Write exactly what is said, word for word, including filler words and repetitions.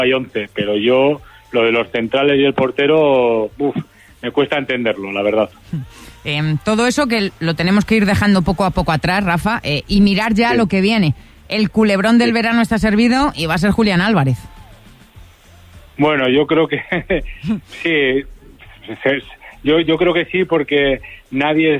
hay once, pero yo, lo de los centrales y el portero, uf, me cuesta entenderlo, la verdad. Eh, todo eso que lo tenemos que ir dejando poco a poco atrás, Rafa, eh, y mirar ya sí. lo que viene. El culebrón del sí. verano está servido y va a ser Julián Álvarez. Bueno, yo creo que sí, yo, yo creo que sí, porque nadie